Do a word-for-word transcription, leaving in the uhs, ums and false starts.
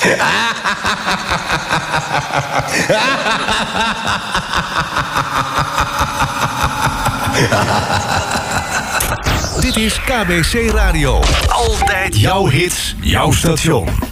Dit is K B C Radio. Altijd jouw hits, jouw station.